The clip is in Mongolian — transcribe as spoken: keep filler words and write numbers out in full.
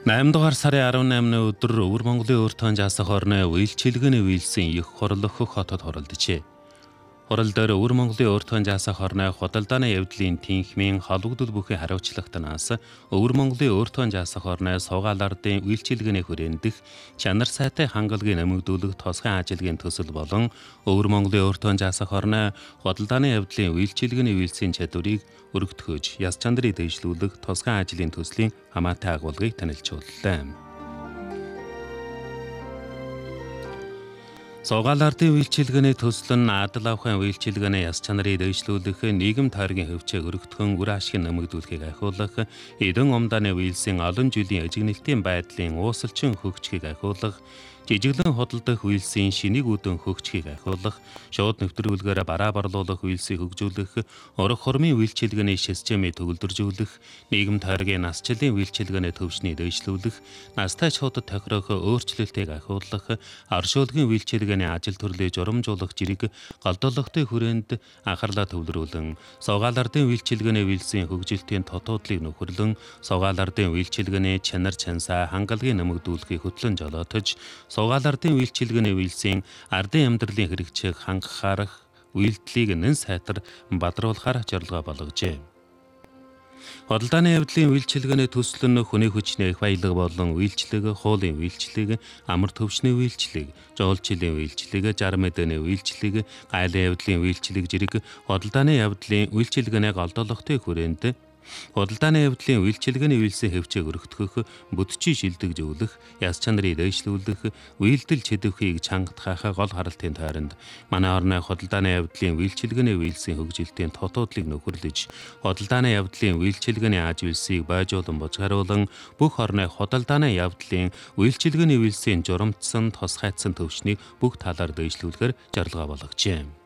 eight дугаар сарын eighteen-ны өдөр Өвөр Монголын Өөр тоон жаасах орны үйлчилгээний үйлсийн их хурлах хотод хоролджээ. Хурал дээр Өвөр Монголын Өөр тоон жаасах орны худалдааны явдлын тэнхимийн холбогдол бүхий хариуцлагатнаас Өвөр Монголын Өөр тоон жаасах орны суугаалардын үйлчилгээний хүрээндэх чанар сайтай хангалгыг нэмэгдүүлэх тосгын ажиллагийн төсөл болон Өвөр Монголын Өөр тоон жаасах орны худалдааны явдлын үйлчилгээний үйлсийн чадварыг өргөтгөж, яс чанарыг дэвшлүүлэх тосгын ажлын төслийн хамаатай агуулгыг танилцууллаа. Суугаалардын үйлчилгээний төсөл нь адал авахын үйлчилгээний яс чанарыг дэвшлүүлэх, нийгэм тойргийн хөвчийг өргөтгөн үр ашиг нэмэгдүүлэхийг ахиулах, эдэн умдааны үйлсийн олон жилийн ажигнэлтийн байдлын уусалчин хөгжихийг ахиулах, жижиглэн худалдах үйлсийн шинийг үдэн хөгжихийг ахиулах, шууд нэвтрүүлгээр бараа борлуулах үйлсийг хөгжүүлэх, урах хормын үйлчилгээний системийг төгөлдржүүлэх, нийгэм тойргийн насчлалын үйлчилгээний төвшнийг дэвшлүүлэх, настай шуудад тохирох өөрчлөлтийг ахиулах, оршуулгын үйлчилгээний ажил төрлийг журамжуулах зэрэг голдуулалтын хүрээнд анхаарлаа төвлөрүүлэн, суугаалардын үйлчилгээний үйлсийн хөгжилтийн тотуудлыг нөхөрлөн, суугаалардын үйлчилгээний чанар чансаа хангалгыг нэмэгдүүлэхийг хөтлөн жолоотож, суугаалардын үйлчилгээний үйлсийн ардын амьдралын хэрэгжих хангахаарах үйлдэлийг нэн сайтар бадруулахаар зорилгоо болгожээ. Худалдааны явдлын үйлчилгээний төсөл нь хүний хүчний их баялаг болон үйлчлэг, хуулийн үйлчлэг, амар төвчний үйлчлэг, жуулчлалын үйлчлэг, жар мэдээний үйлчлэг, гайлын явдлын үйлчлэг зэрэг худалдааны явдлын үйлчилгээний голдуулалтын хүрээнд худалдааны явдлын үйлчилгээний үйлсийн хөвчийг өргөтгөх, бүдчий шилдэгжүүлэх, яс чанарыг дэвшлүүлэх, үйлдэл чидэвхийг чангатгах гол харалтын тойронд манай орны худалдааны явдлын үйлчилгээний үйлсийн хөгжилтийн тотуудлыг нөхөрлөж, худалдааны явдлын үйлчилгээний аж үйлсийг бойжуулан бужгаруулан бүх орны худалдааны явдлын үйлчилгээний үйлсийн журамчсан, тусгайцсан төвшнийг бүх талаар дэвшлүүлэхээр зорилгоо болгожээ.